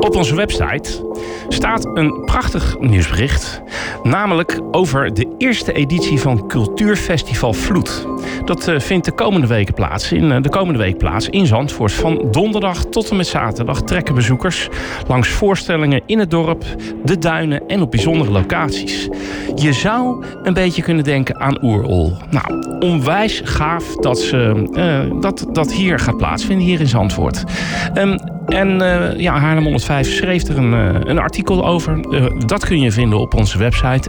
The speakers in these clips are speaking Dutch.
Op onze website staat een prachtig nieuwsbericht. Namelijk over de eerste editie van Cultuurfestival Vloed. Dat vindt de komende week plaats in Zandvoort. Van donderdag tot en met zaterdag trekken bezoekers langs voorstellingen in het dorp, de duinen en op bijzondere locaties. Je zou een beetje kunnen denken aan Oerol. Nou, onwijs gaaf dat hier gaat plaatsvinden, hier in Zandvoort. Haarlem 105 schreef er een artikel over. Dat kun je vinden op onze website.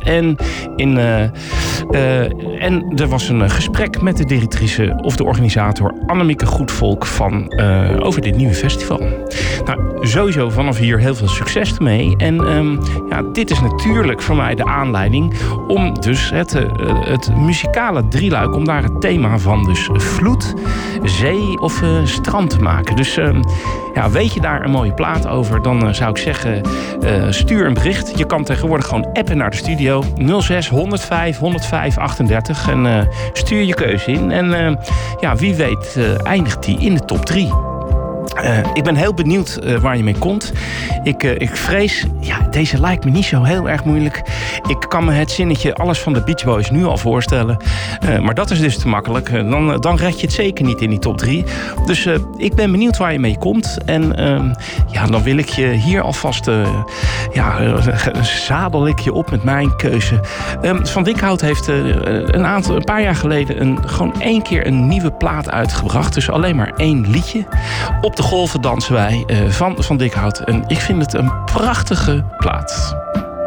En er was een gesprek met de directrice of de organisator Annemieke Goedvolk over dit nieuwe festival. Nou, sowieso vanaf hier heel veel succes ermee. En dit is natuurlijk voor mij de aanleiding om dus het muzikale drieluik, om daar het thema van dus vloed, zee of strand te maken. Dus weet je daar een mooie plaat over, dan zou ik zeggen, stuur een bericht. Je kan tegenwoordig gewoon appen naar de studio 06 105 105 38 en stuur je keuze in. En wie weet eindigt die in de top 3. Ik ben heel benieuwd waar je mee komt. Ik vrees, deze lijkt me niet zo heel erg moeilijk. Ik kan me het zinnetje alles van de Beach Boys nu al voorstellen. Maar dat is dus te makkelijk. Dan red je het zeker niet in die top 3. Dus ik ben benieuwd waar je mee komt. En dan wil ik je hier alvast zadel ik je op met mijn keuze. Van Dikhout heeft een paar jaar geleden gewoon 1 keer een nieuwe plaat uitgebracht. Dus alleen maar 1 liedje. Op de golven dansen wij van Dikhout. En ik vind het een prachtige plaat.